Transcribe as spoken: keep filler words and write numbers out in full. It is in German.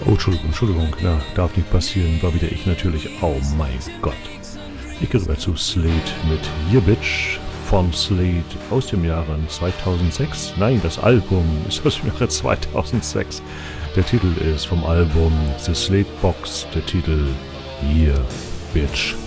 Oh, Entschuldigung, Entschuldigung, na, darf nicht passieren, war wieder ich natürlich. Oh mein Gott. Ich gehe rüber zu Slade mit Yeah Bitch von Slade aus dem Jahre zweitausendsechs. Nein, das Album ist aus dem Jahre zweitausendsechs. Der Titel ist vom Album The Slade Box, der Titel Yeah Bitch.